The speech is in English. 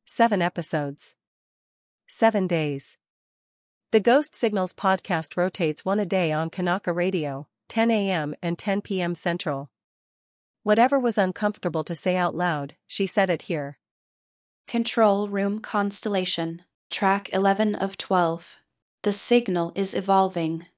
7 episodes. 7 days. The Ghost Signals podcast rotates one a day on Kanaka Radio, 10 a.m. and 10 p.m. Central. Whatever was uncomfortable to say out loud, she said it here. Control Room Constellation, Track 11 of 12. The signal is evolving.